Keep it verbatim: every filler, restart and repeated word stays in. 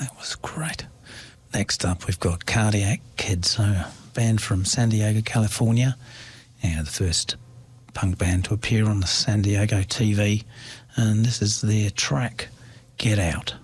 That was great. Next up, we've got Cardiac Kids, a band from San Diego, California. Yeah, the first punk band to appear on the San Diego T V. And this is their track, Get Out.